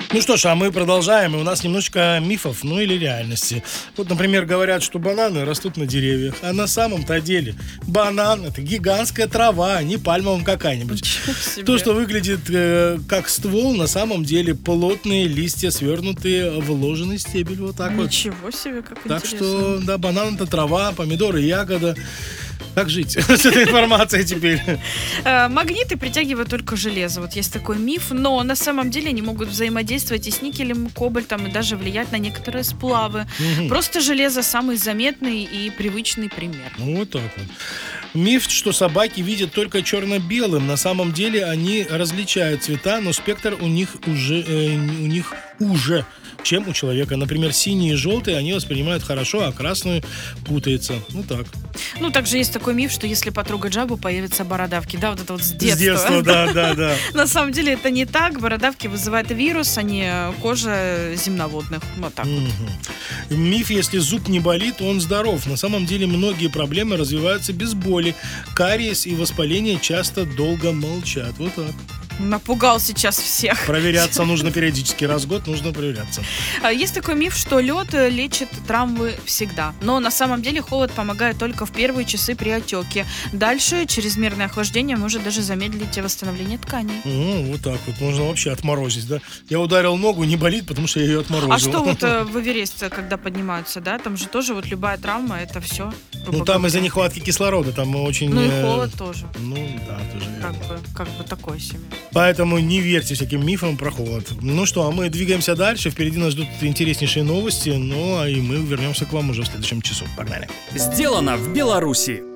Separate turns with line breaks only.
Ну что ж, а мы продолжаем, и у нас немножечко мифов, ну или реальности. Вот, например, говорят, что бананы растут на деревьях, а на самом-то деле банан — это гигантская трава, а не пальма какая-нибудь.
Ничего себе.
То, что выглядит как ствол, на самом деле плотные листья, свернутые в ложный стебель, вот так вот.
Ничего себе, как
Так
интересно.
что, да, банан — это трава, помидоры — ягода. Как жить с этой информацией теперь?
Магниты притягивают только железо. Вот есть такой миф, но на самом деле они могут взаимодействовать и с никелем, кобальтом, и даже влиять на некоторые сплавы. Просто железо самый заметный и привычный пример.
Ну, вот так вот. Миф, что собаки видят только черно-белым. На самом деле они различают цвета, но спектр у них уже, чем у человека. Например, синий и желтый они воспринимают хорошо, а красную путается. Ну так.
Ну, также есть такой миф, что если потрогать жабу, появятся бородавки. Да, вот это вот с детства.
С детства, да.
На самом деле это не так. Бородавки вызывают вирус, а не кожа земноводных. Вот так вот.
Миф, если зуб не болит, он здоров. На самом деле многие проблемы развиваются без боли. Кариес и воспаление часто долго молчат. Вот так.
Напугал сейчас всех.
Проверяться нужно периодически. Раз в год нужно проверяться.
Есть такой миф, что лед лечит травмы всегда. Но на самом деле холод помогает только в первые часы при отеке. Дальше чрезмерное охлаждение может даже замедлить восстановление тканей.
Вот так вот. Можно вообще отморозить, да? Я ударил ногу, не болит, потому что я ее отморозил.
А что вот в Эвересте, когда поднимаются, да? Там же тоже вот любая травма, это все.
Ну, там из-за нехватки кислорода, там очень...
Ну, и холод тоже.
Ну, да, тоже верно.
Как бы такое себе.
Поэтому не верьте всяким мифам про холод. Ну что, а мы двигаемся дальше. Впереди нас ждут интереснейшие новости. Ну, а и мы вернемся к вам уже в следующем часу. Погнали.
Сделано в Беларуси.